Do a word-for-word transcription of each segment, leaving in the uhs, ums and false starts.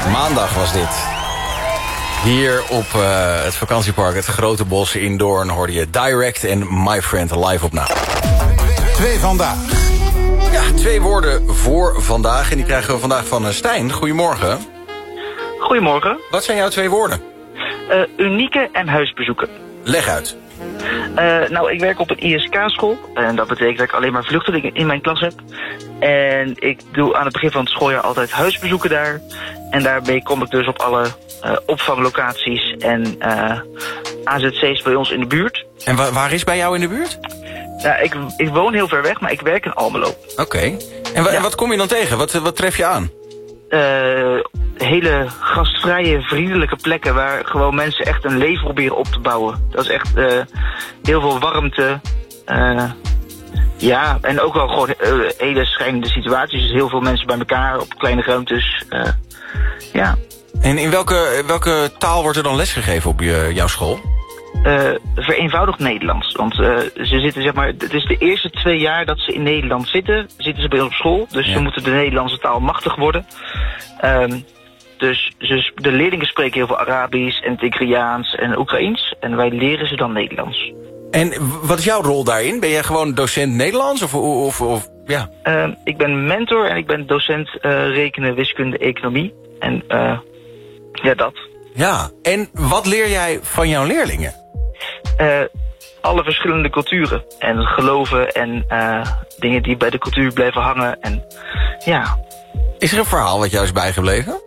Maandag was dit. Hier op uh, het vakantiepark, het Grote Bos in Doorn, hoorde je Direct en My Friend live op na. Twee vandaag. Ja, twee woorden voor vandaag. En die krijgen we vandaag van uh, Stijn. Goedemorgen. Goedemorgen. Wat zijn jouw twee woorden? Uh, unieke en huisbezoeken. Leg uit. Uh, nou, ik werk op een I S K-school. En dat betekent dat ik alleen maar vluchtelingen in mijn klas heb. En ik doe aan het begin van het schooljaar altijd huisbezoeken daar. En daarbij kom ik dus op alle uh, opvanglocaties en uh, A Z C's bij ons in de buurt. En wa waar is bij jou in de buurt? Nou, ik, ik woon heel ver weg, maar ik werk in Almelo. Oké. Okay. En, wa ja. en wat kom je dan tegen? Wat, wat tref je aan? Uh, hele gastvrije, vriendelijke plekken waar gewoon mensen echt een leven proberen op te bouwen. Dat is echt uh, heel veel warmte. Uh, ja, en ook wel gewoon uh, hele schrijnende situaties. Dus heel veel mensen bij elkaar op kleine ruimtes. Uh, ja. En in welke, welke taal wordt er dan lesgegeven op je, jouw school? Uh, vereenvoudigd Nederlands. Want uh, ze zitten, zeg maar, het is de eerste twee jaar dat ze in Nederland zitten, zitten ze bij ons op school. Dus ja. Ze moeten de Nederlandse taal machtig worden. Um, dus, dus de leerlingen spreken heel veel Arabisch en Tigriaans en Oekraïens. En wij leren ze dan Nederlands. En wat is jouw rol daarin? Ben jij gewoon docent Nederlands? Of, of, of ja? Uh, ik ben mentor en ik ben docent uh, rekenen, wiskunde, economie. En uh, ja, dat. Ja, en wat leer jij van jouw leerlingen? Uh, alle verschillende culturen. En geloven en uh, dingen die bij de cultuur blijven hangen. En ja. Is er een verhaal wat jou is bijgebleven?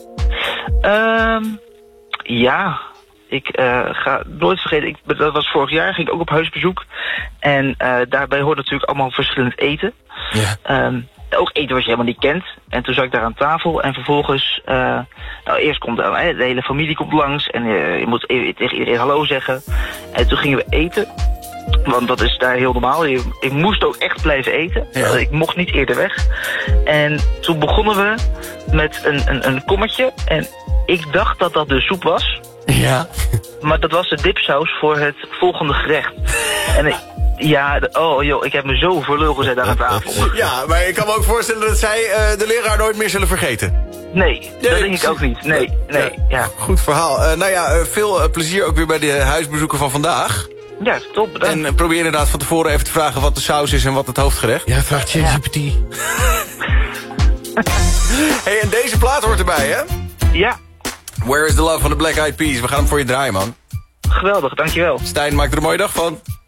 Uh, ja. Ik uh, ga nooit vergeten, ik, dat was vorig jaar, ging ik ook op huisbezoek. En uh, daarbij hoort natuurlijk allemaal verschillend eten. Ja. Um, ook eten wat je helemaal niet kent. En toen zat ik daar aan tafel en vervolgens... Uh, nou, eerst komt uh, de hele familie komt langs en uh, je moet even tegen iedereen hallo zeggen. En toen gingen we eten. Want dat is daar heel normaal. Ik moest ook echt blijven eten. Ja. Ik mocht niet eerder weg. En toen begonnen we met een, een, een kommetje. En ik dacht dat dat de soep was. Ja. Maar dat was de dipsaus voor het volgende gerecht. En ik, ja, oh joh, ik heb me zo voor lul gezet aan de tafel. Ja, maar ik kan me ook voorstellen dat zij uh, de leraar nooit meer zullen vergeten. Nee, nee, dat denk ik ook niet. Nee, nee, ja. ja. Goed verhaal. Uh, nou ja, uh, veel uh, plezier ook weer bij de huisbezoeken van vandaag. Ja, top, bedankt. En uh, probeer inderdaad van tevoren even te vragen wat de saus is en wat het hoofdgerecht. Ja, vraagt ChatGPT. Ja. Hey, en deze plaat hoort erbij, hè? Ja. Where is the love van de Black Eyed Peas? We gaan hem voor je draaien, man. Geweldig, dankjewel. Stijn, maak er een mooie dag van.